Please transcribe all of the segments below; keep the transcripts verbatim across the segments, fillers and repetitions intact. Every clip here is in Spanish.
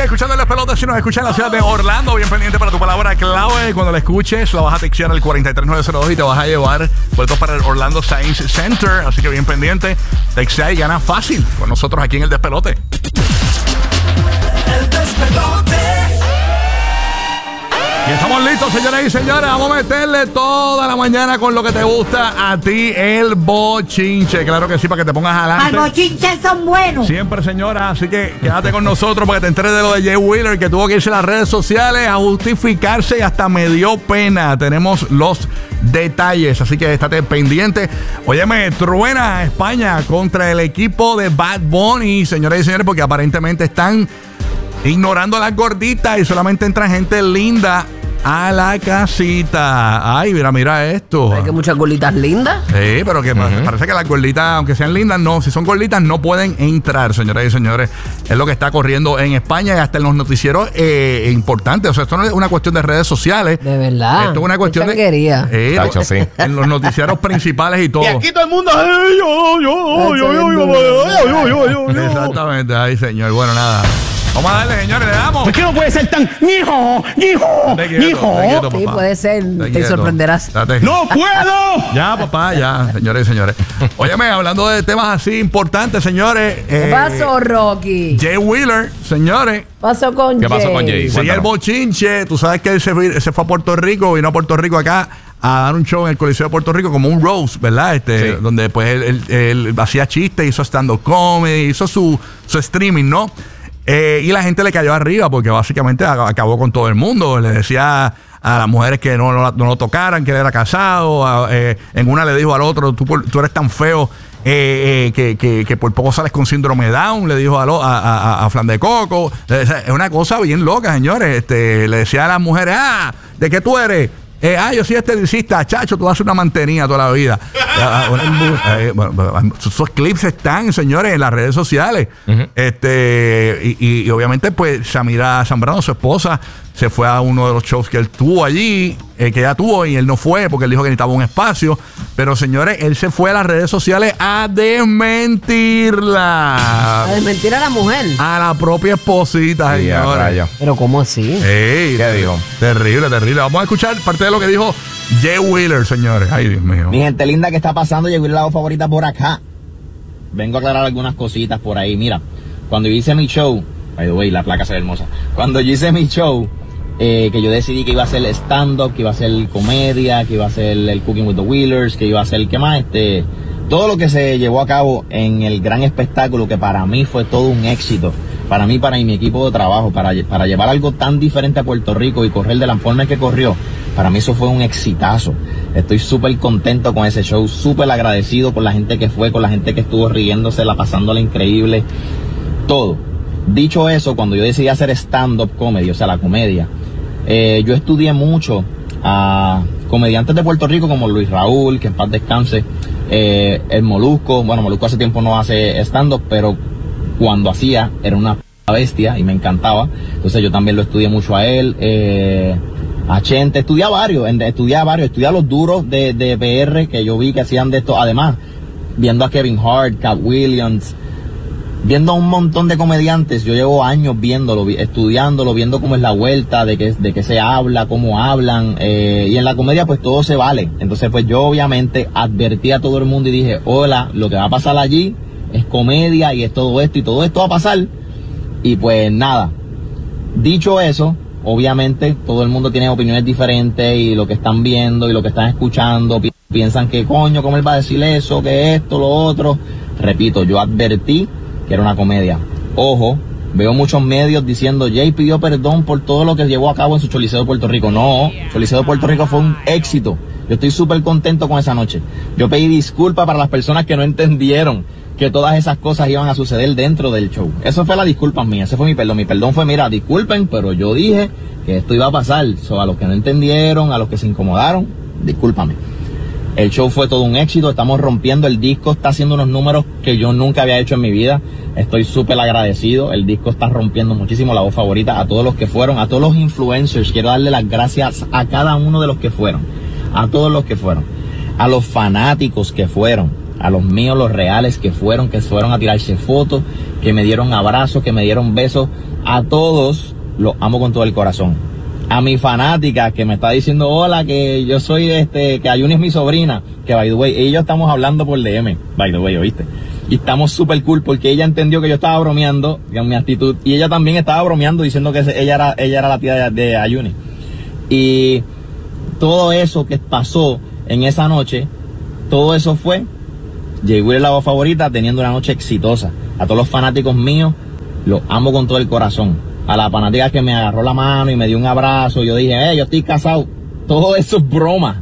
escuchando el despelote. Si nos escuchas en la ciudad de Orlando, bien pendiente para tu palabra clave. Cuando la escuches, la vas a textear al cuatro tres nueve cero dos y te vas a llevar vueltos para el Orlando Science Center. Así que bien pendiente, textea y gana fácil con nosotros aquí en el despelote. El despelote. Y estamos listos, señoras y señores. Vamos a meterle toda la mañana con lo que te gusta a ti, el bochinche. Claro que sí, para que te pongas adelante. Al bochinche son buenos. Siempre, señora. Así que quédate con nosotros para que te enteres de lo de Jay Wheeler, que tuvo que irse a las redes sociales a justificarse y hasta me dio pena. Tenemos los detalles, así que estate pendiente. Óyeme, truena España contra el equipo de Bad Bunny, señoras y señores, porque aparentemente están ignorando a las gorditas y solamente entra gente linda a la casita. Ay, mira, mira esto. ¿Hay que muchas gorditas lindas? Sí, pero que uh-huh. parece que las gorditas, aunque sean lindas, no. Si son gorditas, no pueden entrar, señoras y señores. Es lo que está corriendo en España y hasta en los noticieros eh, importantes. O sea, esto no es una cuestión de redes sociales. De verdad. Esto es una cuestión de... Eh, Tacho, sí. En los noticieros principales y todo. Y aquí todo el mundo... Ay, yo, yo, yo, yo, yo, yo, yo, yo, yo. Exactamente, ay, señor. Bueno, nada. Vamos a darle, señores, le damos. ¿Por qué no puede ser tan hijo, hijo, hijo? Sí, puede ser, te, te sorprenderás. Date. ¡No puedo! Ya, papá, ya, señores y señores. Óyeme, hablando de temas así importantes, señores. ¿Qué eh, pasó, Rocky? Jay Wheeler, señores. Pasó con ¿Qué Jay? pasó con Jay? Sigue el bochinche. Tú sabes que él se fue, se fue a Puerto Rico, vino a Puerto Rico acá a dar un show en el Coliseo de Puerto Rico como un roast, ¿verdad? Este, sí. Donde pues él, él, él hacía chistes, hizo stand-up comedy, hizo su, su streaming, ¿no? Eh, y la gente le cayó arriba porque básicamente acabó con todo el mundo. Le decía a las mujeres que no, no, no lo tocaran, que él era casado. A, eh, en una le dijo al otro, tú, tú eres tan feo eh, eh, que, que, que por poco sales con síndrome Down. Le dijo a, lo, a, a, a Flan de Coco. Es una cosa bien loca, señores. Este, le decía a las mujeres, ah, ¿de qué tú eres? Eh, ah, yo soy esteticista, chacho, tú vas a hacer una mantenida toda la vida. eh, bueno, esos clips están, señores, en las redes sociales. Uh-huh. Este y, y, y obviamente, pues, Samira Zambrano, su esposa, se fue a uno de los shows que él tuvo allí, eh, que ella tuvo, y él no fue porque él dijo que necesitaba un espacio. Pero, señores, él se fue a las redes sociales a desmentirla. A desmentir a la mujer. A la propia esposita, sí, señores. Pero, ¿cómo así? Ey, ¿qué dijo? Terrible, terrible. Vamos a escuchar parte de lo que dijo Jay Wheeler, señores. Ay, Dios mío. Mi gente linda, ¿qué está pasando? Jay Wheeler, la voz favorita por acá. Vengo a aclarar algunas cositas por ahí. Mira, cuando yo hice mi show, by the way, la placa se ve hermosa. Cuando yo hice mi show, eh, que yo decidí que iba a hacer stand-up, que iba a hacer comedia, que iba a hacer el Cooking with the Wheelers, que iba a hacer, ¿qué más? Este, todo lo que se llevó a cabo en el gran espectáculo, que para mí fue todo un éxito. Para mí, para mi equipo de trabajo, para, para llevar algo tan diferente a Puerto Rico y correr de la forma que corrió, para mí eso fue un exitazo. Estoy súper contento con ese show, súper agradecido con la gente que fue, con la gente que estuvo riéndose, la pasándola increíble, todo. Dicho eso, cuando yo decidí hacer stand-up comedy, o sea, la comedia, eh, yo estudié mucho a comediantes de Puerto Rico como Luis Raúl, que en paz descanse, eh, el Molusco. Bueno, Molusco hace tiempo no hace stand-up, pero cuando hacía era una bestia y me encantaba. Entonces yo también lo estudié mucho a él, eh, a Chente, estudié a varios, estudié a varios, estudié a los duros de, de P R que yo vi que hacían de esto. Además, viendo a Kevin Hart, Cat Williams, viendo a un montón de comediantes. Yo llevo años viéndolo, estudiándolo, viendo cómo es la vuelta, de qué, de qué se habla, cómo hablan, eh, y en la comedia pues todo se vale. Entonces pues yo obviamente advertí a todo el mundo y dije, hola, lo que va a pasar allí es comedia y es todo esto y todo esto va a pasar. Y pues nada, dicho eso, obviamente todo el mundo tiene opiniones diferentes y lo que están viendo y lo que están escuchando pi- piensan que coño, ¿cómo él va a decir eso? Que esto, lo otro. Repito, yo advertí que era una comedia. Ojo, veo muchos medios diciendo Jay pidió perdón por todo lo que llevó a cabo en su Choliseo de Puerto Rico. No, Choliseo de Puerto Rico fue un éxito. Yo estoy súper contento con esa noche. Yo pedí disculpas para las personas que no entendieron que todas esas cosas iban a suceder dentro del show. Eso fue la disculpa mía, ese fue mi perdón. Mi perdón fue, mira, disculpen, pero yo dije que esto iba a pasar. So, a los que no entendieron, a los que se incomodaron, discúlpame. El show fue todo un éxito, estamos rompiendo, el disco está haciendo unos números que yo nunca había hecho en mi vida. Estoy súper agradecido, el disco está rompiendo muchísimo, la voz favorita, a todos los que fueron, a todos los influencers, quiero darle las gracias a cada uno de los que fueron, a todos los que fueron, a los fanáticos que fueron, a los míos, los reales que fueron, que fueron a tirarse fotos, que me dieron abrazos, que me dieron besos, a todos los amo con todo el corazón. A mi fanática que me está diciendo hola, que yo soy este, que Ayuni es mi sobrina, que by the way, ella y yo estamos hablando por D M, by the way, ¿oíste? Y estamos súper cool porque ella entendió que yo estaba bromeando con mi actitud y ella también estaba bromeando diciendo que ella era, ella era la tía de, de Ayuni. Y todo eso que pasó en esa noche, todo eso fue Jay Wheeler, la voz favorita, teniendo una noche exitosa. A todos los fanáticos míos, los amo con todo el corazón. A la fanática que me agarró la mano y me dio un abrazo, yo dije, eh, yo estoy casado. Todo eso es broma.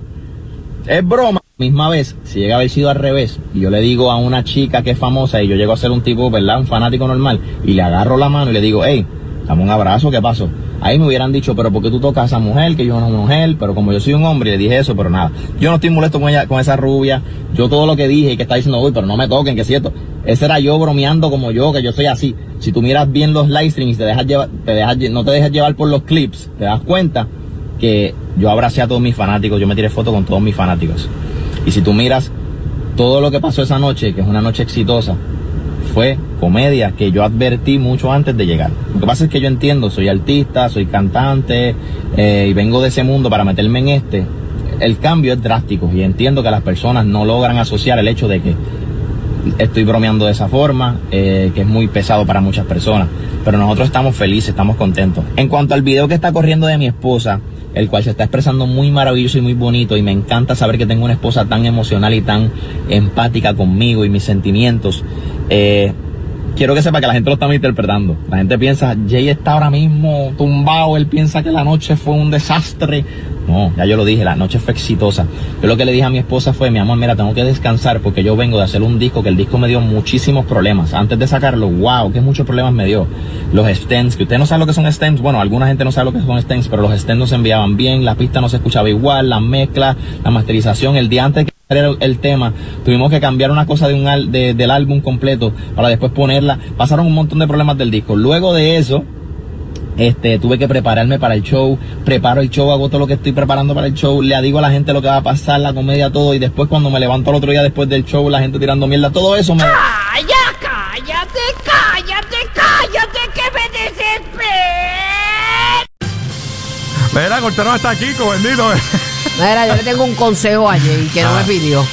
Es broma. Misma vez, si llega a haber sido al revés, y yo le digo a una chica que es famosa y yo llego a ser un tipo, ¿verdad? Un fanático normal, y le agarro la mano y le digo, hey, dame un abrazo, ¿qué pasó? Ahí me hubieran dicho, pero ¿por qué tú tocas a esa mujer? Que yo no soy una mujer, pero como yo soy un hombre, le dije eso, pero nada. Yo no estoy molesto con ella, con esa rubia. Yo todo lo que dije y que está diciendo, uy, pero no me toquen, que es cierto. Ese era yo bromeando como yo, que yo soy así. Si tú miras bien los live streams y te dejas llevar, te dejas, no te dejas llevar por los clips, te das cuenta que yo abracé a todos mis fanáticos, yo me tiré fotos con todos mis fanáticos. Y si tú miras todo lo que pasó esa noche, que es una noche exitosa, fue comedia que yo advertí mucho antes de llegar. Lo que pasa es que yo entiendo, soy artista, soy cantante eh, y vengo de ese mundo para meterme en este. El cambio es drástico y entiendo que las personas no logran asociar el hecho de que estoy bromeando de esa forma, eh, que es muy pesado para muchas personas. Pero nosotros estamos felices, estamos contentos. En cuanto al video que está corriendo de mi esposa, el cual se está expresando muy maravilloso y muy bonito, y me encanta saber que tengo una esposa tan emocional y tan empática conmigo y mis sentimientos. Eh, quiero que sepa que la gente lo está interpretando. La gente piensa, Jay está ahora mismo tumbado, él piensa que la noche fue un desastre. No, ya yo lo dije, la noche fue exitosa. Yo lo que le dije a mi esposa fue, mi amor, mira, tengo que descansar porque yo vengo de hacer un disco, que el disco me dio muchísimos problemas. Antes de sacarlo, wow, que muchos problemas me dio. Los stems, que usted no sabe lo que son stems, bueno, alguna gente no sabe lo que son stems, pero los stems no se enviaban bien, la pista no se escuchaba igual, la mezcla, la masterización, el día antes que el, el tema, tuvimos que cambiar una cosa de un al, de, del álbum completo para después ponerla. Pasaron un montón de problemas del disco. Luego de eso, Este, tuve que prepararme para el show, preparo el show, hago todo lo que estoy preparando para el show, le digo a la gente lo que va a pasar, la comedia, todo, y después cuando me levanto al otro día después del show, la gente tirando mierda, todo eso me... ¡Calla, cállate, cállate, cállate, que me desespero! Mira, cortaron hasta aquí, bendito. Mira, yo le tengo un consejo a Jay que no Ah. me pidió.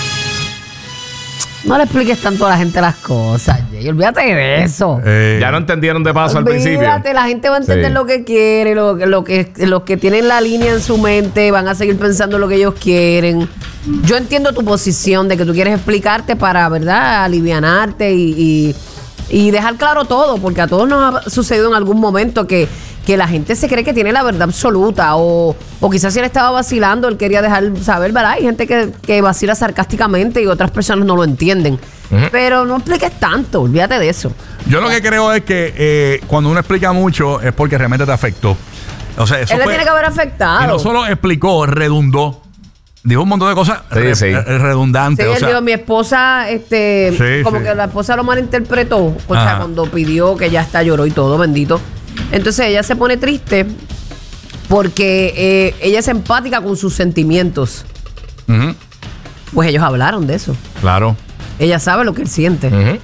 No le expliques tanto a la gente las cosas, Jay. Olvídate de eso. Eh, Ya no entendieron de paso al principio. Olvídate, la gente va a entender Sí. lo que quiere, lo, lo que, los que tienen la línea en su mente van a seguir pensando lo que ellos quieren. Yo entiendo tu posición de que tú quieres explicarte para, ¿verdad?, alivianarte y, y, y dejar claro todo, porque a todos nos ha sucedido en algún momento que, que la gente se cree que tiene la verdad absoluta, o, o quizás si él estaba vacilando, él quería dejar saber, ¿verdad? Hay gente que, que vacila sarcásticamente y otras personas no lo entienden. Ujú. Pero no expliques tanto, olvídate de eso. Yo lo que creo es que eh, cuando uno explica mucho es porque realmente te afectó. O sea, eso Él le fue- tiene que haber afectado. Y no solo explicó, redundó. Dijo un montón de cosas Sí, re- sí. re- redundantes. Sí, o él sea, dijo, mi esposa, este, Sí, como sí. que la esposa lo malinterpretó, o sea, Ajá. cuando pidió que ya está, lloró y todo, bendito. Entonces ella se pone triste porque eh, ella es empática con sus sentimientos. ujú, Pues ellos hablaron de eso. claro. Ella sabe lo que él siente. Ujú.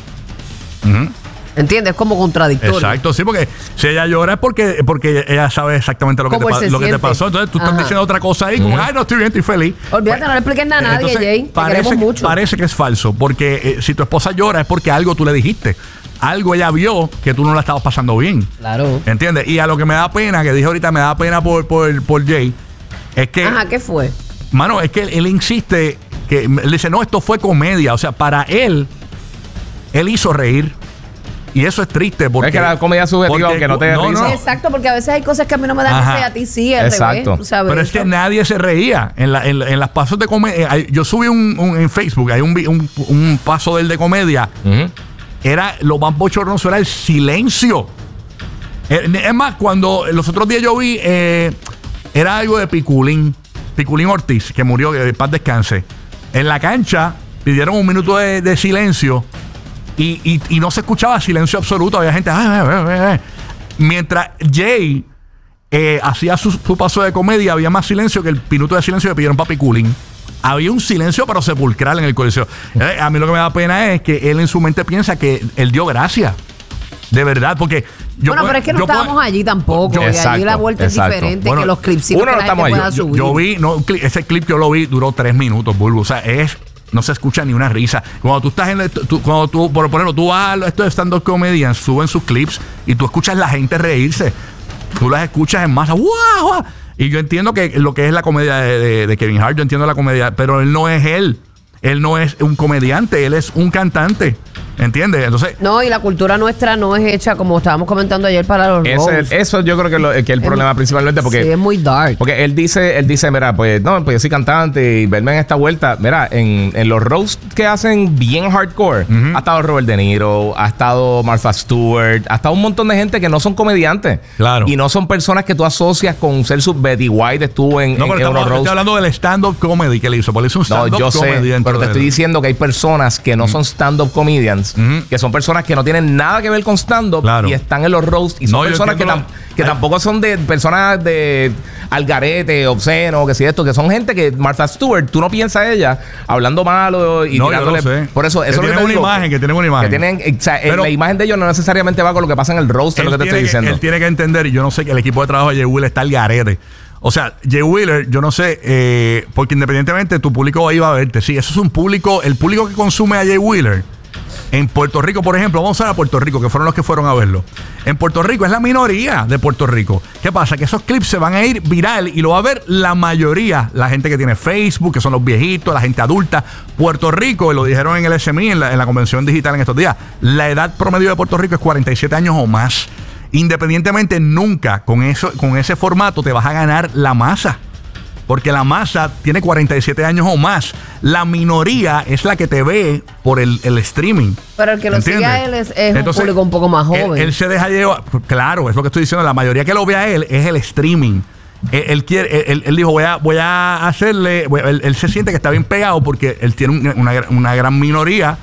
Ujú. ¿Entiendes? Es como contradictorio. Exacto, sí, porque si ella llora es porque, porque ella sabe exactamente lo que, te, Cómo él pa- se lo que te siente. pasó. Entonces tú estás Ajá. diciendo otra cosa ahí, como, ay, no estoy bien, estoy feliz. Olvídate, no le expliques nada a nadie, Entonces, Jay. Te parece, queremos que- mucho. parece que es falso, porque eh, si tu esposa llora es porque algo tú le dijiste. Algo ella vio que tú no la estabas pasando bien. Claro. ¿Entiendes? Y a lo que me da pena, que dije ahorita, me da pena por, por, por Jay, es que, Ajá, ¿qué fue? mano, es que él, él insiste, que él dice, no, esto fue comedia. O sea, para él, él hizo reír. Y eso es triste porque... Es que la comedia es subjetiva, aunque no te dé risa. Exacto, porque a veces hay cosas que a mí no me dan Ajá. risa y a ti sí, al Exacto. revés, tú sabes. Pero es que Eso- nadie se reía. En, la- en, en las pasos de comedia. hay- Yo subí un, un- en Facebook, hay un, vi- un, un paso del de comedia. Ujú. Era lo más bochornoso, era el silencio. Eh, Es más, cuando los otros días yo vi, eh, era algo de Piculín, Piculín Ortiz, que murió, que paz descanse. En la cancha pidieron un minuto de, de silencio y, y- y no se escuchaba silencio absoluto. Había gente. "Ay, ay, ay, ay". Mientras Jay eh, hacía su, su paso de comedia, había más silencio que el minuto de silencio que pidieron para Piculín. Había un silencio pero sepulcral en el Coliseo. Eh, a mí lo que me da pena es que él en su mente piensa que él dio gracias. De verdad, porque yo bueno, puedo- pero es que no yo puedo- estábamos allí tampoco. yo- y allí Exacto, la vuelta exacto. es diferente Bueno, que los clipsitos uno que no la gente estamos pueda allí. Yo, subir. yo vi, no, un cli- ese clip yo lo vi, duró tres minutos, Bulbo. O sea, es, no se escucha ni una risa. Cuando tú estás en, el- tú- cuando tú, por ejemplo, tú vas a esto de stand-up comedians, suben sus clips y tú escuchas la gente reírse. Tú las escuchas en masa. ¡Wow! ¡Wow! Y yo entiendo que lo que es la comedia de, de- de Kevin Hart, yo entiendo la comedia, pero él no es él. Él no es un comediante, él es un cantante. ¿Entiendes? Entonces, No, y la cultura nuestra no es hecha como estábamos comentando ayer para los Ese- roasts. eso yo creo que, lo, que es el problema principalmente porque... Sí, es muy dark. Porque él dice, él dice, mira, pues no, pues yo soy cantante y verme en esta vuelta. Mira, en, en los roasts que hacen bien hardcore, ha estado Robert De Niro, ha estado Martha Stewart, ha estado un montón de gente que no son comediantes. Claro. Y no son personas que tú asocias con ser su Betty White estuvo en, no, en pero Euro estamos, estoy Roast. hablando del stand-up comedy que le hizo. Porque él hizo un No, stand-up yo comedy sé, dentro pero te de estoy él. diciendo que hay personas que no son stand-up comedians, que son personas que no tienen nada que ver con stand-up Claro. y están en los roasts y son No, yo personas que, entiendo tam- lo- que Ay. tampoco son de personas de algarete, obsceno, que si esto, que son gente que Martha Stewart, tú no piensas ella hablando malo y No, yo tirándole. lo sé. Por eso, Que eso es lo tienen te una digo, imagen, que tienen una imagen. Que tienen, o sea, Pero- la imagen de ellos no necesariamente va con lo que pasa en el roast, es Él lo que te tiene estoy diciendo. Él tiene que entender, y yo no sé que el equipo de trabajo de Jay Wheeler está al garete. O sea, Jay Wheeler, yo no sé, eh, porque independientemente tu público ahí va a verte. Sí, eso es un público, el público que consume a Jay Wheeler. En Puerto Rico, por ejemplo, vamos a ver a Puerto Rico, que fueron los que fueron a verlo. En Puerto Rico es la minoría de Puerto Rico. ¿Qué pasa? Que esos clips se van a ir viral y lo va a ver la mayoría. La gente que tiene Facebook, que son los viejitos, la gente adulta. Puerto Rico, y lo dijeron en el S M I, en la, en la convención digital en estos días, la edad promedio de Puerto Rico es cuarenta y siete años o más. Independientemente, nunca con, eso, con ese formato te vas a ganar la masa. Porque la masa tiene cuarenta y siete años o más. La minoría es la que te ve por el, el streaming. Pero el que lo sigue ¿Entiendes? a él es, es Entonces, un público un poco más joven. Él, él se deja llevar. Claro, es lo que estoy diciendo. La mayoría que lo ve a él es el streaming. Él, él quiere, él, él dijo, voy a, voy a hacerle. voy- él, él se siente que está bien pegado porque él tiene una, una, una gran minoría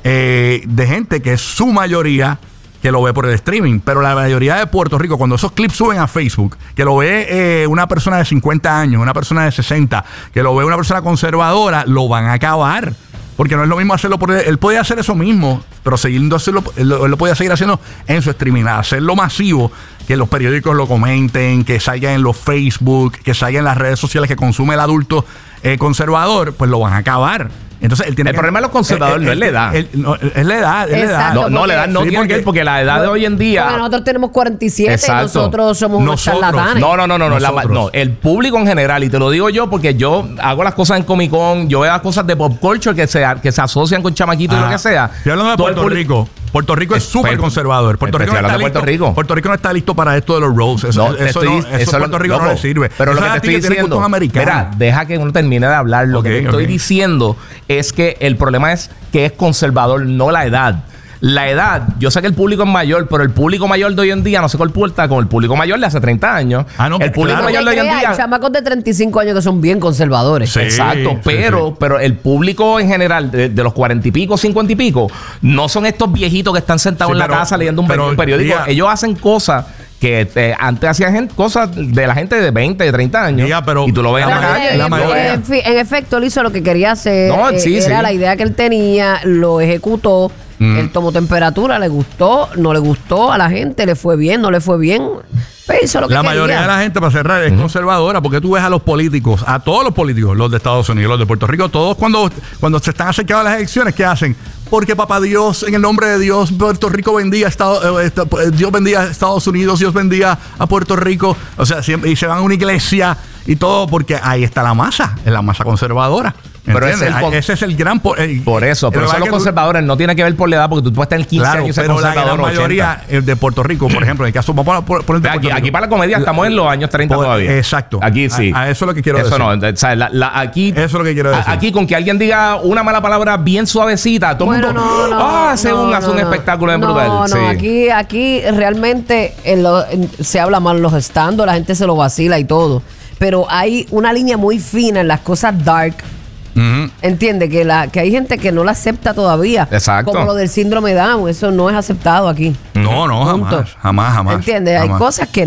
eh, de gente que es su mayoría que lo ve por el streaming. Pero la mayoría de Puerto Rico, cuando esos clips suben a Facebook, que lo ve eh, una persona de cincuenta años, una persona de sesenta, que lo ve una persona conservadora, lo van a acabar. Porque no es lo mismo hacerlo por él. Él podía hacer eso mismo, pero siguiendo hacerlo, él, lo- él lo podía seguir haciendo en su streaming. Hacerlo masivo, que los periódicos lo comenten, que salga en los Facebook, que salga en las redes sociales que consume el adulto eh, conservador, pues lo van a acabar. Entonces él tiene El que- problema de los conservadores no es la edad. él- no, es la edad, es la edad. Exacto. No, no, la edad no Sí, tiene que ver porque la edad de hoy en día. Porque nosotros tenemos cuarenta y siete Exacto. y nosotros somos unos Nosotros. charlatanes. No, no, no, no, no, la- Nosotros. no, el público en general, y te lo digo yo porque yo hago las cosas en Comic Con, yo veo las cosas de pop culture que se, que se asocian con chamaquitos y Ajá. lo que sea. Estoy hablando de Todo el Puerto público- Rico. Puerto Rico es Eh, súper pues, conservador. Puerto eh, Rico, estoy no está hablando de listo, Puerto Rico. Puerto Rico no está listo para esto de los roads. Eso, No, te eso, estoy- no, eso eso Puerto lo- Rico no loco, le sirve. Pero lo Eso que es te a ti estoy tienes diciendo, gustos americanos. mira, deja que uno termine de hablar. Lo Ok, que te estoy ok. diciendo es que el problema es que es conservador, no la edad. La edad, yo sé que el público es mayor, pero el público mayor de hoy en día no se comporta como el público mayor de hace treinta años. Ah, no, el público claro. mayor de No hoy te en creas, día. hay chamacos de treinta y cinco años que son bien conservadores. Sí. Exacto, sí, pero, sí. pero el público en general, de, de los cuarenta y pico, cincuenta y pico, no son estos viejitos que están sentados Sí, en la pero- casa leyendo un, pero, un periódico. diga- Ellos hacen cosas que eh, antes hacían gente- cosas de la gente de veinte, de treinta años. Diga, pero- y tú lo ves en La la mayoría- calle. la en, mayoría. en fi- en efecto, él hizo lo que quería hacer. No, eh, sí, era sí. la idea que él tenía, lo ejecutó. Él tomó temperatura, le gustó, no le gustó a la gente, le fue bien, no le fue bien. Pues hizo lo que La quería. mayoría de la gente, para cerrar, es conservadora, porque tú ves a los políticos, a todos los políticos, los de Estados Unidos, los de Puerto Rico, todos cuando, cuando se están acercando a las elecciones, ¿qué hacen? Porque papá Dios, en el nombre de Dios, Puerto Rico bendiga a Estados, eh, esta- eh, Dios bendiga a Estados Unidos, Dios bendiga a Puerto Rico. O sea, siempre, y se van a una iglesia y todo, porque ahí está la masa, es la masa conservadora. Pero ¿entiendes? es el con- ese es el gran... po- eh, Por eso, pero el eso verdad los que tú- conservadores no tiene que ver por la edad, porque tú puedes tener quince Claro, años y ser pero la conservador gran o ochenta. mayoría eh, de Puerto Rico, por ejemplo, en el caso, vamos a pon- ponerte Aquí, Puerto aquí Rico. para la comedia estamos en los años treinta Por- todavía. exacto. Aquí sí. A- a eso es lo que quiero eso decir. no, o sea, la- la- aquí, Eso es lo que quiero a- decir. Aquí con que alguien diga una mala palabra bien suavecita, todo el Bueno, mundo, no, no, ah, hace no, un, hace no, un no. espectáculo bien no, brutal. No, Sí. aquí, aquí realmente en lo- en- se habla mal los stands, la gente se lo vacila y todo. Pero hay una línea muy fina en las cosas dark. Ujú. Entiende que la que hay gente que no la acepta todavía. Exacto. Como lo del síndrome Down, eso no es aceptado aquí. No, no, Punto. jamás, jamás, jamás. ¿Entiendes? Hay jamás. cosas que no.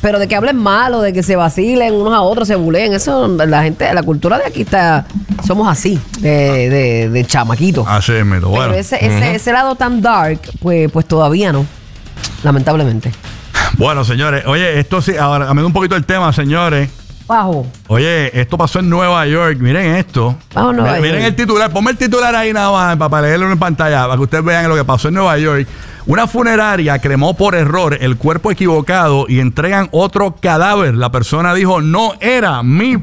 Pero de que hablen mal o de que se vacilen unos a otros, se buleen, eso, la gente, la cultura de aquí está, somos así, de, de, de chamaquitos. Así es, mito. Bueno. Pero ese, ese, uh-huh. ese lado tan dark, pues, pues todavía no, lamentablemente. Bueno, señores, oye, esto sí, ahora cambiando un poquito el tema, señores. Bajo. Oye, esto pasó en Nueva York. Miren esto. Bajo Nueva miren, miren York. el titular. Ponme el titular ahí nada más para, para leerlo en pantalla, para que ustedes vean lo que pasó en Nueva York. Una funeraria cremó por error el cuerpo equivocado y entregan otro cadáver. La persona dijo, no era mi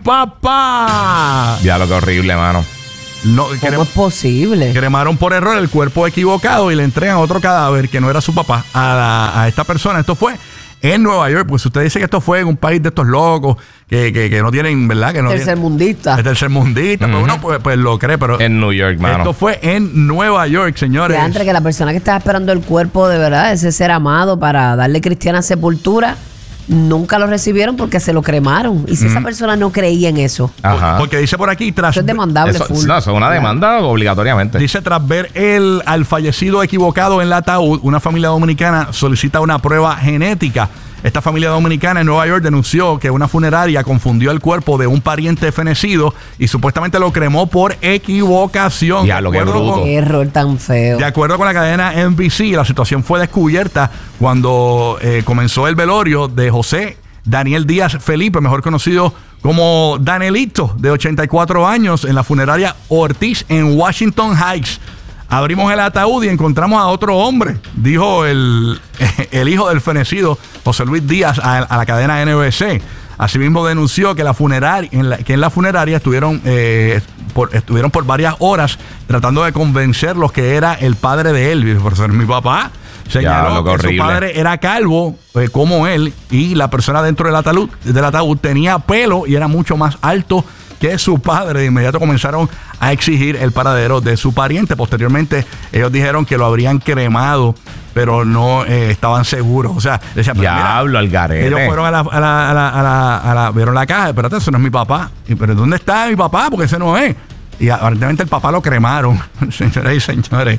papá. Ya lo que horrible, mano. No, ¿Cómo crem- es posible? Cremaron por error el cuerpo equivocado y le entregan otro cadáver que no era su papá a, la, a esta persona. Esto fue en Nueva York, pues usted dice que esto fue en un país de estos locos que, que, que no tienen, ¿verdad? Que no Tercermundista. Es tercermundista, Uh-huh. pero uno pues, pues lo cree, pero En New York, mano. esto fue en Nueva York, señores. Que antes que la persona que estaba esperando el cuerpo de verdad, ese ser amado para darle cristiana sepultura, nunca lo recibieron porque se lo cremaron. Y si esa persona no creía en eso, Ajá. Porque dice por aquí, tras eso es demandable Eso, full. no, eso es una demanda obligatoriamente. dice tras ver el al fallecido equivocado en el ataúd, una familia dominicana solicita una prueba genética. Esta familia dominicana en Nueva York denunció que una funeraria confundió el cuerpo de un pariente fenecido y supuestamente lo cremó por equivocación. Ya, lo De que acuerdo bruto. con- Qué error tan feo. De acuerdo con la cadena N B C, la situación fue descubierta cuando eh, comenzó el velorio de José Daniel Díaz Felipe, mejor conocido como Danielito, de ochenta y cuatro años, en la funeraria Ortiz en Washington Heights. Abrimos el ataúd y encontramos a otro hombre, dijo el, el hijo del fenecido, José Luis Díaz, a, a la cadena N B C. Asimismo denunció que, la funeraria, en la, que en la funeraria estuvieron, eh, por, estuvieron por varias horas tratando de convencerlos que era el padre de él. Por ser mi papá, señaló Ya, lo que su horrible. padre era calvo eh, como él y la persona dentro del ataúd, del ataúd tenía pelo y era mucho más alto que su padre. De inmediato comenzaron a exigir el paradero de su pariente. Posteriormente ellos dijeron que lo habrían cremado, pero no eh, estaban seguros. O sea, decían, pero mira, Diablo, al garete. ellos fueron a la, a la, a la, a la, a la- vieron la caja, espérate, eso no es mi papá. Y, pero ¿dónde está mi papá? Porque ese no es. Y aparentemente el papá lo cremaron, señoras y señores.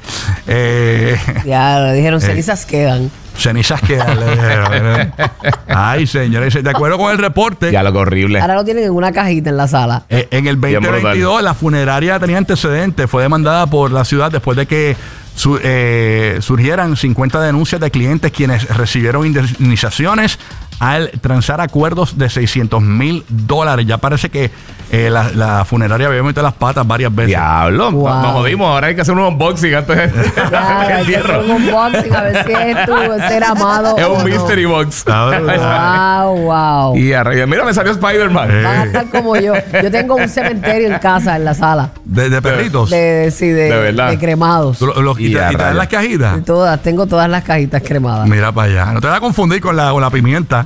Eh, Ya le dijeron, Eh. cenizas quedan. cenizas que le dijeron. Ay, señores, de acuerdo con el reporte, Ya lo que horrible. Ahora lo tienen en una cajita en la sala. Eh, en el Bien veinte veintidós, la funeraria tenía antecedentes. Fue demandada por la ciudad después de que su- eh, surgieran cincuenta denuncias de clientes quienes recibieron indemnizaciones al transar acuerdos de seiscientos mil dólares. Ya parece que eh, la, la funeraria había metido las patas varias veces. Diablo, Wow. nos jodimos. Ahora hay que hacer un unboxing antes de Ya, el hay que entierro. hacer un unboxing a ver si es tu ser amado. Es o un no. mystery box. La verdad. Wow, wow. Y arriba, mira, me salió Spider-Man. Eh. Van a estar como yo. Yo tengo un cementerio en casa, en la sala. De, de perritos. De, sí, de, De verdad. de cremados. Tú lo- lo- y, Y te, a y te dan rayos. las cajitas. Y todas, tengo todas las cajitas cremadas. Mira para allá. No te vas a confundir con la, con la pimienta.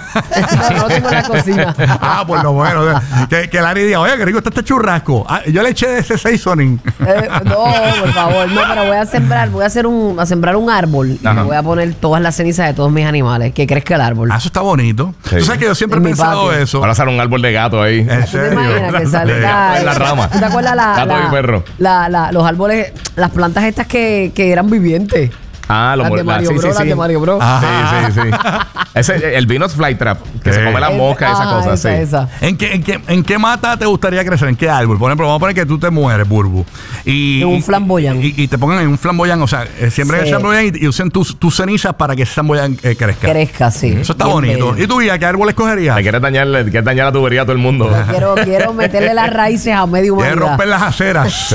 No, no lo tengo en la cocina. Ah, pues lo bueno. Que, que Larry diga, oye, qué rico está este churrasco. Ah, yo le eché de ese seasoning. Eh, no, por favor, no, pero voy a sembrar, voy a hacer un, a sembrar un árbol y Ajá. le voy a poner todas las cenizas de todos mis animales, que crezca el árbol. Ah, eso está bonito. Sí. Tú sabes que yo siempre he En mi pensado patio. eso. Ahora sale un árbol de gato ahí. En ¿Tú te serio. imaginas que Sí. salga En la rama. ¿Tú te acuerdas la, Gato la- y perro. la- la- los árboles, las plantas estas que, que eran vivientes? Ah, lo Las de mor- Mario sí, Bros, sí, las sí. de Mario Bros. Ah. Sí, sí, sí. Ese, el Venus Flytrap, que se Sí. come las moscas y esas Ah, cosas. esa, Sí. esa. ¿En qué, en, qué, ¿En qué mata te gustaría crecer? ¿En qué árbol? Por ejemplo, vamos a poner que tú te mueres, Burbu. Y, En un y- flamboyán. Y, y te pongan en un flamboyán. O sea, eh, siembren Sí. el flamboyán y, y usen tus, tus cenizas para que ese flamboyán eh, crezca. Crezca, sí. Eso está Bien bonito. bello. ¿Y tu vida? ¿Qué árbol escogerías? Le quieres dañar, le quieres dañar la tubería a todo el mundo. Quiero, quiero meterle las raíces a medio Quieres humanidad. romper las aceras. Sí.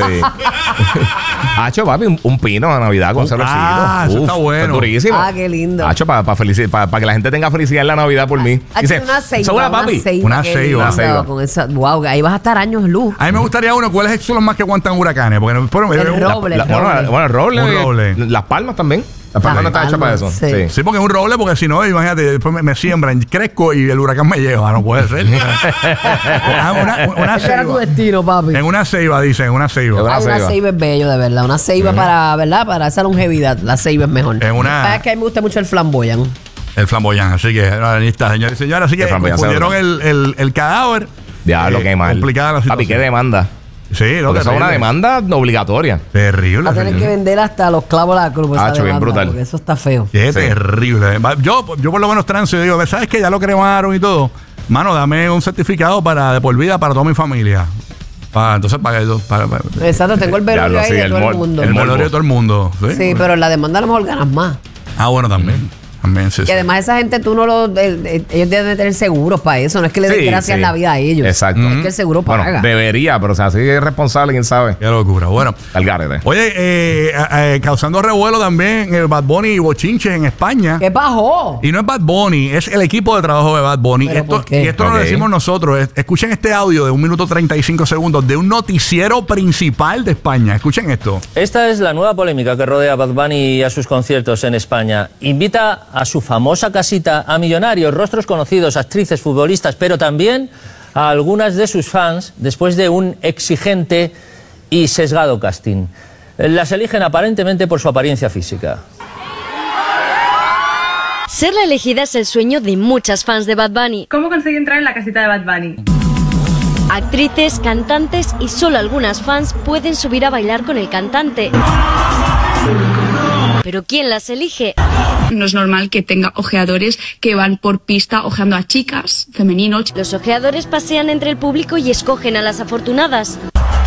Hacho, papi, un, un pino a Navidad con cero Ah, eso está bueno. Es durísimo. Ah, qué lindo. Hacho, para que la gente tenga felicidad en la Navidad por mí. Ah, Dice, una ceiba, "Segura, una papi?" ceiba. Una qué ceiba. lindo, Una ceiba. Con esa, wow, ahí vas a estar años luz. A mí me gustaría uno. ¿Cuáles son los más que aguantan huracanes? Porque no- por- El yo- roble. La- bueno, roble. bueno, el roble. Un eh, roble. Las palmas también. Las palmas no están hechas para eso. palmas, sí. Sí. Sí, porque es un roble, porque si no, imagínate, después me, me siembran, crezco y el huracán me lleva. No puede ser. Ah, una, una Ese era tu ceiba. destino, papi. En una ceiba, dicen, en una ceiba. En una Ay, una ceiba. ceiba es bello, de verdad. Una ceiba para, ¿verdad? Para esa longevidad. La ceiba es mejor. En una- Es que a mí me gusta mucho el flamboyán. El flamboyán. Así que, ahí está, señores y señores. Así que El flamboyán confundieron se el, el, el cadáver. Diablo, Eh, qué mal. Complicada la situación. Papi, qué demanda. Sí, no, Porque eso es una demanda obligatoria. Terrible. Va a tener que vender hasta los clavos de la cruz. Ah, bien brutal. Porque eso está feo. Qué Sí. terrible. Yo, yo por lo menos transo y digo, ¿sabes qué? Ya lo cremaron y todo. Mano, dame un certificado para de por vida para toda mi familia. Para, entonces, para, para, para Exacto, tengo el velorio lo ahí sí, de el todo mol- el mundo. el morbo. velorio de todo el mundo. Sí, Sí, pero en la demanda a lo mejor ganas más. Ah, bueno, también. También, sí, Y sí. además esa gente tú no lo... eh, eh, ellos deben de tener seguros para eso. No es que le den Sí, gracias sí. la vida a ellos. Exacto. Es que el seguro paga. Bueno, debería, pero o sea, así es responsable, quién sabe. Qué locura. Bueno. Al garete. Oye, eh, eh, causando revuelo también el Bad Bunny y bochinches en España. ¿Qué bajó? Y no es Bad Bunny, es el equipo de trabajo de Bad Bunny. ¿Pero Esto, por qué? y esto no Ok. lo decimos nosotros. Es- escuchen este audio de un minuto treinta y cinco segundos de un noticiero principal de España. Escuchen esto. Esta es la nueva polémica que rodea a Bad Bunny y a sus conciertos en España. Invita a su famosa casita a millonarios, rostros conocidos, actrices, futbolistas, pero también a algunas de sus fans después de un exigente y sesgado casting. Las eligen aparentemente por su apariencia física. Ser la elegida es el sueño de muchas fans de Bad Bunny. ¿Cómo conseguí entrar en la casita de Bad Bunny? Actrices, cantantes y solo algunas fans pueden subir a bailar con el cantante. Pero ¿quién las elige? No es normal que tenga ojeadores que van por pista ojeando a chicas, femeninos. Los ojeadores pasean entre el público y escogen a las afortunadas.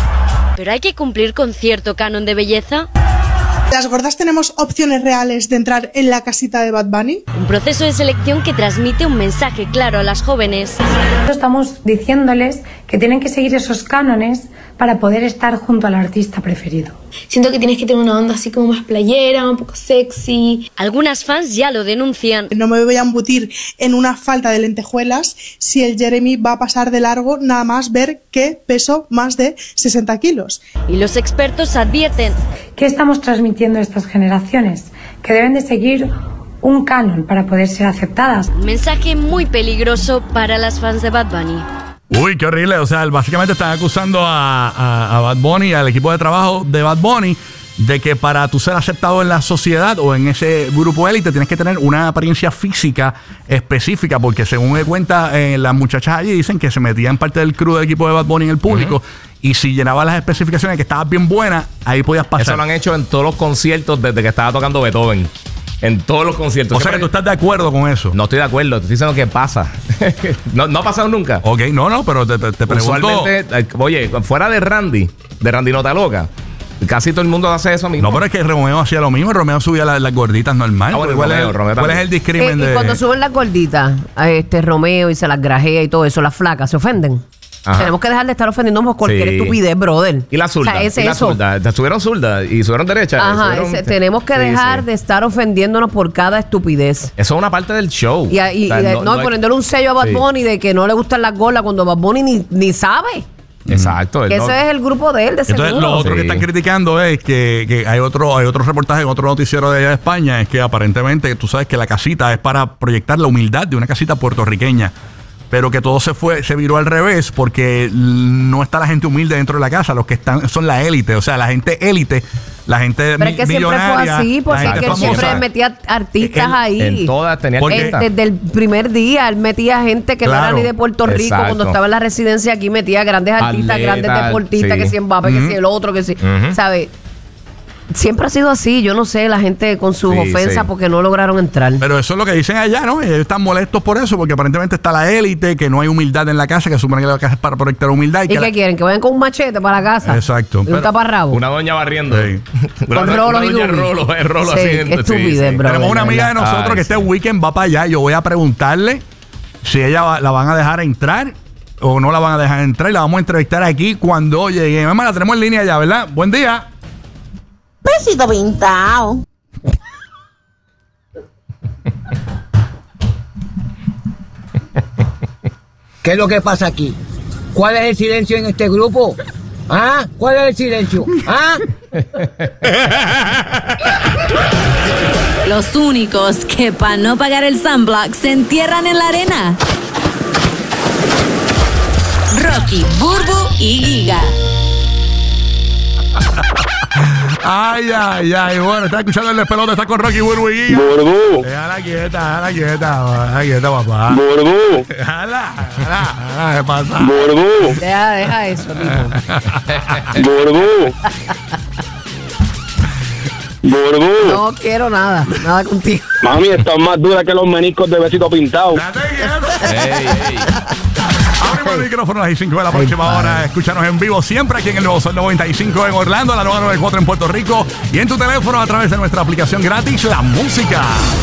¿Pero hay que cumplir con cierto canon de belleza? ¿Las gordas tenemos opciones reales de entrar en la casita de Bad Bunny? Un proceso de selección que transmite un mensaje claro a las jóvenes. Estamos diciéndoles que tienen que seguir esos cánones para poder estar junto al artista preferido. Siento que tienes que tener una onda así como más playera, un poco sexy. Algunas fans ya lo denuncian. No me voy a embutir en una falta de lentejuelas si el Jeremy va a pasar de largo nada más ver que peso más de sesenta kilos. Y los expertos advierten. ¿Qué estamos transmitiendo a estas generaciones? Que deben de seguir un canon para poder ser aceptadas. Un mensaje muy peligroso para las fans de Bad Bunny. Uy, qué horrible. O sea, básicamente están acusando a, a, a Bad Bunny, al equipo de trabajo de Bad Bunny, de que para tú ser aceptado en la sociedad o en ese grupo élite tienes que tener una apariencia física específica, porque según me cuenta eh, las muchachas allí dicen que se metían parte del crew del equipo de Bad Bunny en el público. Uh-huh. Y si llenabas las especificaciones que estabas bien buena, ahí podías pasar. Eso lo han hecho en todos los conciertos desde que estaba tocando Beethoven. En todos los conciertos. O sea que tú estás de acuerdo con eso. No estoy de acuerdo, te estoy diciendo que pasa. no, no ha pasado nunca. Ok, no, no, pero te, te, te pregunto. Usualmente, oye, fuera de Randy, de Randy Nota Loca, casi todo el mundo hace eso mismo. No, pero es que Romeo hacía lo mismo. Romeo subía las, las gorditas normal. Ah, bueno, ¿Cuál, Romeo, es, Romeo ¿Cuál es también. el discrimen Eh, de...? Y cuando suben las gorditas, a este Romeo y se las grajea y todo eso, las flacas, ¿se ofenden? Ajá. Tenemos que dejar de estar ofendiéndonos por cualquier Sí. estupidez, brother. Y la zurda. O sea, es y la eso. zurda. Subieron zurda y subieron derecha. Ajá, subieron- ese- tenemos que Sí, dejar sí. de estar ofendiéndonos por cada estupidez. Eso es una parte del show. Y, y- O sea, y de- no, y hay- poniéndole un sello a Bad Sí. Bunny de que no le gustan las gordas cuando Bad Bunny ni, ni sabe. Exacto. él Que no- ese es el grupo de él, de Entonces, seguro. lo otro que Sí. están criticando es que, que hay otro hay otro reportaje en otro noticiero de allá de España, es que aparentemente tú sabes que la casita es para proyectar la humildad de una casita puertorriqueña, pero que todo se fue se viró al revés porque no está la gente humilde dentro de la casa, los que están son la élite, o sea, la gente élite, la gente Pero es que siempre fue millonaria, así, la porque gente es que él famosa. siempre metía artistas Él- ahí. En todas tenía Porque- Eh, artistas. desde el primer día, él metía gente que no Claro. era ni de Puerto Rico. Exacto. Cuando estaba en la residencia aquí, metía grandes artistas, Atletas, grandes deportistas, sí. que si Mbappé, que si el otro, que si. Ujú. ¿Sabes? Siempre ha sido así. Yo no sé, la gente con sus Sí, ofensas sí. porque no lograron entrar. Pero eso es lo que dicen allá, ¿no? Ellos están molestos por eso, porque aparentemente está la élite, que no hay humildad en la casa, que supone que la casa es para proyectar humildad. Y, ¿Y que qué la- quieren? ¿Que vayan con un machete para la casa? Exacto. Y un Pero- taparrabo. Una doña barriendo. Sí. Una, Con una rolos y doña gubis. rolo, es rolo Sí, haciendo. qué estupidez, bro. Tenemos una amiga de verdad. nosotros Ay, que este sí. weekend va para allá. Yo voy a preguntarle si ella va- la van a dejar entrar o no la van a dejar entrar. Y la vamos a entrevistar aquí cuando llegue. Mamá, la tenemos en línea ya, ¿verdad? Buen día. Besito pintado. ¿Qué es lo que pasa aquí? ¿Cuál es el silencio en este grupo? ¿Ah? ¿Cuál es el silencio? ¿Ah? Los únicos que para no pagar el sunblock se entierran en la arena. Rocky, Burbu y Giga. Ay, ay, ay. Bueno, está escuchando el despelote, está con Rocky Burbu y Giga. Burbu. Déjala quieta, déjala quieta, déjala quieta, papá. Burbu. Déjala, déjala, déjala, ¿qué pasa? Burbu. Deja, deja eso, tipo. Burbu. Burbu. No quiero nada, nada contigo. Mami, estás más dura que los meniscos de besito pintado. Ey, ey. Abrimos el micrófono a las cinco de la próxima hora. Escúchanos en vivo siempre aquí en el Nuevo Sol noventa y cinco en Orlando, la nueva noventa y cuatro en Puerto Rico y en tu teléfono a través de nuestra aplicación gratis La Música.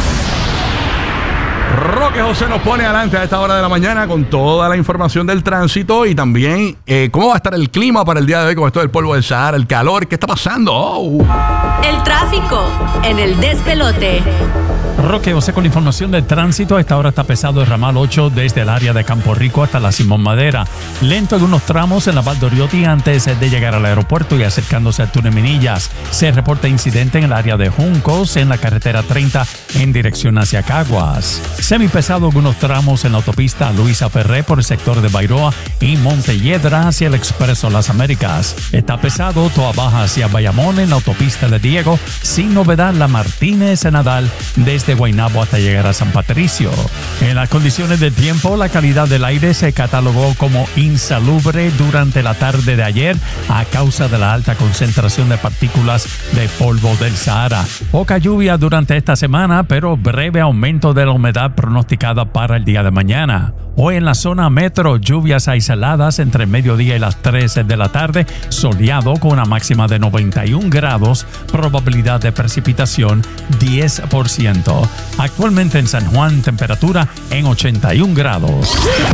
Roque José nos pone adelante a esta hora de la mañana con toda la información del tránsito y también eh, cómo va a estar el clima para el día de hoy con esto del polvo del Sahara, el calor, ¿qué está pasando? Oh. El tráfico en el despelote. Roque José con la información del tránsito. A esta hora está pesado el ramal ocho desde el área de Campo Rico hasta la Simón Madera. Lento en unos tramos en la Valdoriotti antes de llegar al aeropuerto y acercándose al túnel Minillas. Se reporta incidente en el área de Juncos en la carretera treinta en dirección hacia Caguas. Semipesado en unos tramos en la autopista Luisa Ferré por el sector de Bairoa y Montelledra hacia el Expreso Las Américas. Está pesado Toa Baja hacia Bayamón en la autopista de Diego. Sin novedad la Martínez Nadal desde Guaynabo hasta llegar a San Patricio. En las condiciones del tiempo, la calidad del aire se catalogó como insalubre durante la tarde de ayer a causa de la alta concentración de partículas de polvo del Sahara. Poca lluvia durante esta semana, pero breve aumento de la humedad pronosticada para el día de mañana. Hoy en la zona metro, lluvias aisladas entre el mediodía y las tres de la tarde, soleado con una máxima de noventa y un grados, probabilidad de precipitación diez por ciento. Actualmente en San Juan, temperatura en ochenta y un grados.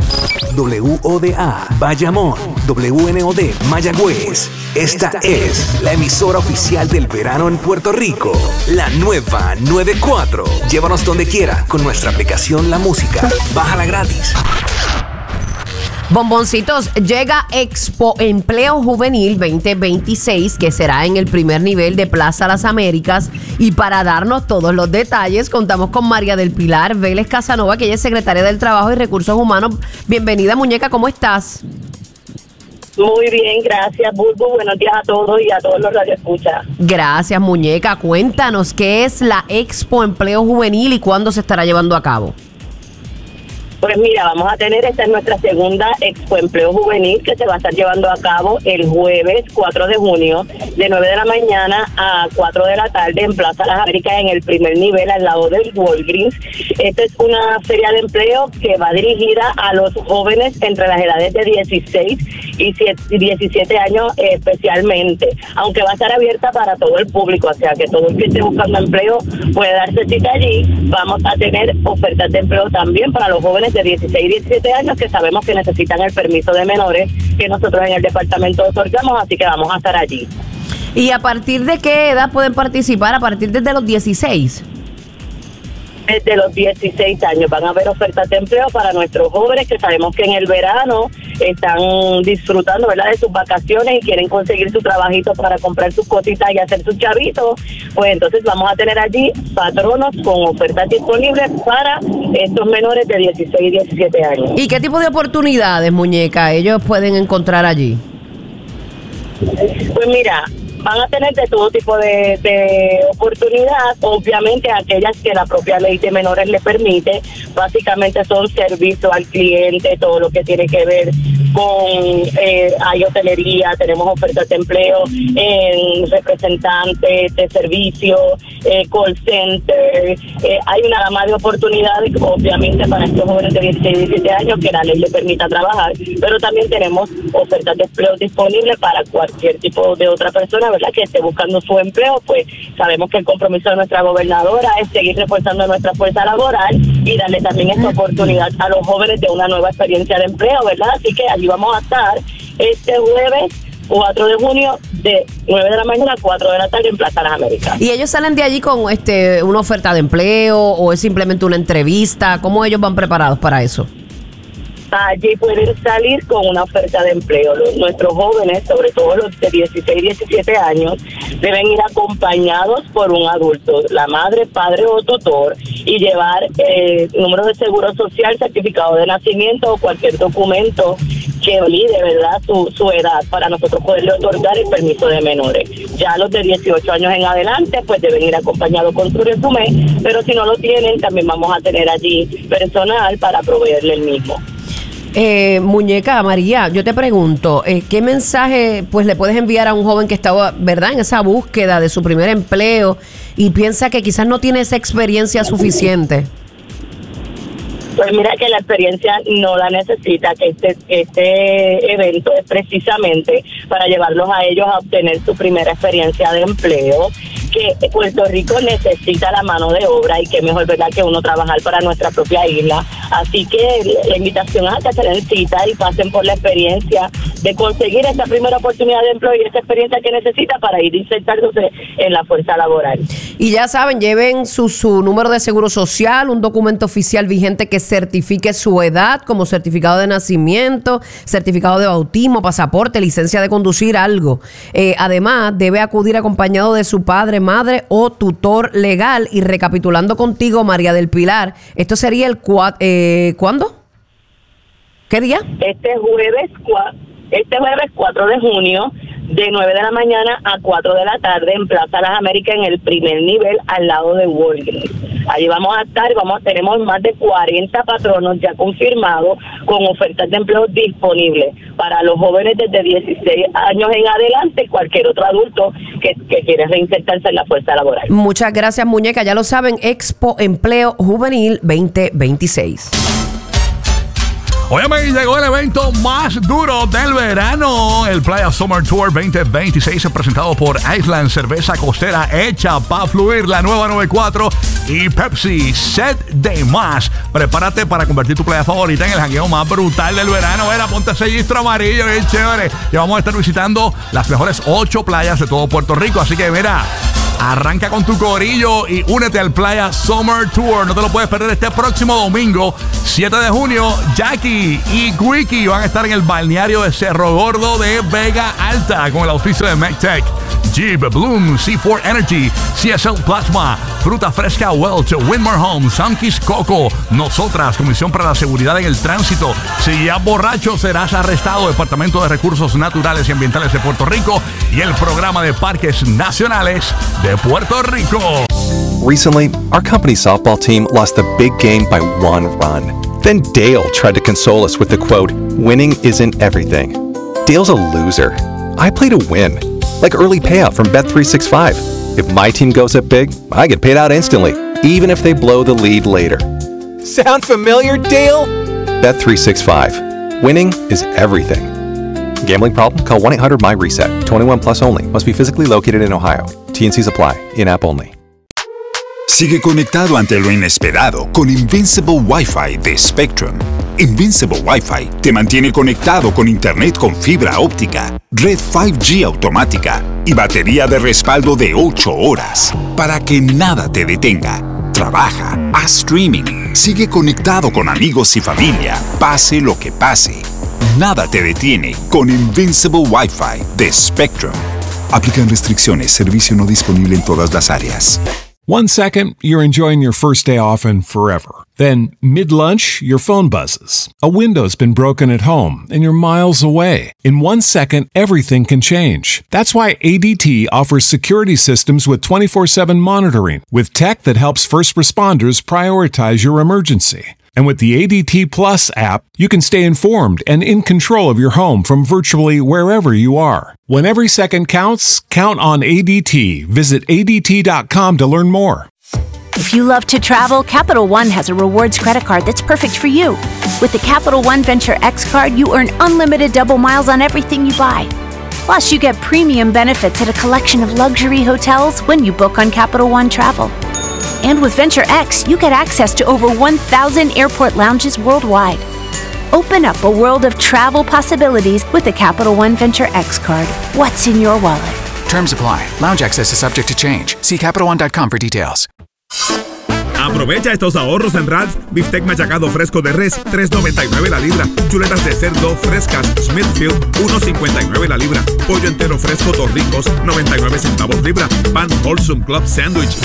W O D A Bayamón, W N O D Mayagüez. Esta es la emisora oficial del verano en Puerto Rico. La nueva noventa y cuatro. Llévanos donde quiera con nuestra aplicación La Música. Bájala gratis. Bomboncitos, llega Expo Empleo Juvenil veinte veintiséis, que será en el primer nivel de Plaza Las Américas. Y para darnos todos los detalles, contamos con María del Pilar Vélez Casanova, que ella es secretaria del Trabajo y Recursos Humanos. Bienvenida, muñeca, ¿cómo estás? Muy bien, gracias, Bulbo. Buenos días a todos y a todos los radioescuchas. Gracias, muñeca. Cuéntanos, ¿qué es la Expo Empleo Juvenil y cuándo se estará llevando a cabo? Pues mira, vamos a tener, esta es nuestra segunda Expo Empleo Juvenil que se va a estar llevando a cabo el jueves cuatro de junio de nueve de la mañana a cuatro de la tarde en Plaza Las Américas en el primer nivel al lado del Walgreens. Esta es una feria de empleo que va dirigida a los jóvenes entre las edades de dieciséis y diecisiete años especialmente, aunque va a estar abierta para todo el público, o sea que todo el que esté buscando empleo puede darse cita allí. Vamos a tener ofertas de empleo también para los jóvenes de dieciséis y diecisiete años que sabemos que necesitan el permiso de menores que nosotros en el departamento otorgamos, así que vamos a estar allí. ¿Y a partir de qué edad pueden participar? ¿A partir desde los dieciséis? Desde los dieciséis años van a haber ofertas de empleo para nuestros jóvenes que sabemos que en el verano están disfrutando, ¿verdad?, de sus vacaciones y quieren conseguir su trabajito para comprar sus cositas y hacer sus chavitos. Pues entonces vamos a tener allí patronos con ofertas disponibles para estos menores de dieciséis y diecisiete años. ¿Y qué tipo de oportunidades, muñeca, ellos pueden encontrar allí? Pues mira, van a tener de todo tipo de, de oportunidad, obviamente aquellas que la propia ley de menores le permite. Básicamente son servicio al cliente, todo lo que tiene que ver con, eh, hay hotelería, tenemos ofertas de empleo en representantes de servicio, eh, call center, eh, hay una gama de oportunidades, obviamente para estos jóvenes de dieciséis y diecisiete años que la ley le permita trabajar, pero también tenemos ofertas de empleo disponibles para cualquier tipo de otra persona, ¿verdad?, que esté buscando su empleo. Pues sabemos que el compromiso de nuestra gobernadora es seguir reforzando nuestra fuerza laboral y darle también esta oportunidad a los jóvenes de una nueva experiencia de empleo, ¿verdad? Así que allí vamos a estar este jueves cuatro de junio de nueve de la mañana a cuatro de la tarde en Plaza Las Américas. ¿Y ellos salen de allí con este una oferta de empleo o es simplemente una entrevista? ¿Cómo ellos van preparados para eso? Allí pueden salir con una oferta de empleo. Los, nuestros jóvenes, sobre todo los de dieciséis y diecisiete años, deben ir acompañados por un adulto, la madre, padre o tutor, y llevar eh, número de seguro social, certificado de nacimiento o cualquier documento que valide, ¿verdad?, su, su edad para nosotros poderle otorgar el permiso de menores. Ya los de dieciocho años en adelante, pues deben ir acompañados con su resumen, pero si no lo tienen, también vamos a tener allí personal para proveerle el mismo. Eh, muñeca María, yo te pregunto, eh, ¿qué mensaje pues le puedes enviar a un joven que está, verdad, en esa búsqueda de su primer empleo y piensa que quizás no tiene esa experiencia suficiente? Pues mira que la experiencia no la necesita, que este, este evento es precisamente para llevarlos a ellos a obtener su primera experiencia de empleo, que Puerto Rico necesita la mano de obra y que mejor, ¿verdad?, que uno trabajar para nuestra propia isla. Así que la invitación es a que se den cita y pasen por la experiencia de conseguir esta primera oportunidad de empleo y esta experiencia que necesita para ir insertándose en la fuerza laboral. Y ya saben, lleven su, su número de seguro social, un documento oficial vigente que certifique su edad, como certificado de nacimiento, certificado de bautismo, pasaporte, licencia de conducir, algo. Eh, además, debe acudir acompañado de su padre, madre o tutor legal. Y recapitulando contigo, María del Pilar, esto sería el cua- eh, ¿cuándo? ¿Qué día? Este jueves, este jueves cuatro de junio, de nueve de la mañana a cuatro de la tarde en Plaza Las Américas, en el primer nivel, al lado de Walgreens. Allí vamos a estar, vamos tenemos más de cuarenta patronos ya confirmados con ofertas de empleo disponibles para los jóvenes desde dieciséis años en adelante y cualquier otro adulto que, que quiera reinsertarse en la fuerza laboral. Muchas gracias, muñeca. Ya lo saben, Expo Empleo Juvenil veinte veintiséis. Óyeme, llegó el evento más duro del verano. El Playa Summer Tour veinte veintiséis es presentado por Island, cerveza costera hecha para fluir, la nueva noventa y cuatro y Pepsi. Set de más. Prepárate para convertir tu playa favorita en el jangueo más brutal del verano. Mira, ponte ese gistro amarillo, bien chévere. Y vamos a estar visitando las mejores ocho playas de todo Puerto Rico. Así que mira, arranca con tu corillo y únete al Playa Summer Tour. No te lo puedes perder este próximo domingo, siete de junio. Jackie y Quickie van a estar en el balneario de Cerro Gordo de Vega Alta con el auspicio de McTech, Jeep, Bloom, C cuatro Energy, C S L Plasma, Fruta Fresca Welch, Winmar Homes, Sunkiss Coco, Nosotras, Comisión para la Seguridad en el Tránsito. Si ya borracho serás arrestado. Departamento de Recursos Naturales y Ambientales de Puerto Rico y el Programa de Parques Nacionales de Puerto Rico. Recently, our company softball team lost the big game by one run. Then Dale tried to console us with the quote, "Winning isn't everything." Dale's a loser. I play to win. Like early payout from Bet three sixty-five. If my team goes up big, I get paid out instantly, even if they blow the lead later. Sound familiar, Dale? Bet three sixty-five. Winning is everything. Gambling problem? Call one eight hundred M Y RESET. twenty-one plus only. Must be physically located in Ohio. T N Cs apply. In-app only. Sigue conectado ante lo inesperado con Invincible Wi-Fi de Spectrum. Invincible Wi-Fi te mantiene conectado con internet con fibra óptica, red cinco G automática y batería de respaldo de ocho horas para que nada te detenga. Trabaja, haz streaming, sigue conectado con amigos y familia, pase lo que pase. Nada te detiene con Invincible Wi-Fi de Spectrum. Aplican restricciones, servicio no disponible en todas las áreas. One second, you're enjoying your first day off and forever. Then, mid-lunch, your phone buzzes. A window's been broken at home and you're miles away. In one second, everything can change. That's why A D T offers security systems with twenty-four seven monitoring, with tech that helps first responders prioritize your emergency. And with the A D T Plus app, you can stay informed and in control of your home from virtually wherever you are. When every second counts, count on A D T. Visit A D T dot com to learn more. If you love to travel, Capital One has a rewards credit card that's perfect for you. With the Capital One Venture X card, you earn unlimited double miles on everything you buy. Plus, you get premium benefits at a collection of luxury hotels when you book on Capital One Travel. And with Venture X, you get access to over one thousand airport lounges worldwide. Open up a world of travel possibilities with the Capital One Venture X card. What's in your wallet? Terms apply. Lounge access is subject to change. See Capital One dot com for details. Aprovecha estos ahorros en Ralph's. Bistec machacado fresco de res, tres noventa y nueve la libra. Chuletas de cerdo frescas Smithfield, uno cincuenta y nueve la libra. Pollo entero fresco Torricos, noventa y nueve centavos libra. Pan Wholesome Club Sandwich,